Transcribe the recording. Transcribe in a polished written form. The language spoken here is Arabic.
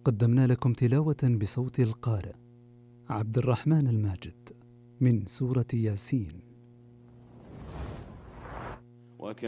قدمنا لكم تلاوة بصوت القارئ عبد الرحمن الماجد من سورة ياسين.